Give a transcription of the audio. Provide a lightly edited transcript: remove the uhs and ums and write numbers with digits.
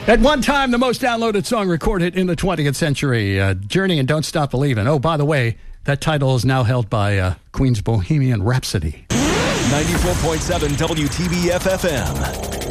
At one time, the most downloaded song recorded in the 20th century, Journey and Don't Stop Believin'. Oh, by the way, that title is now held by Queen's Bohemian Rhapsody. 94.7 WTBF FM.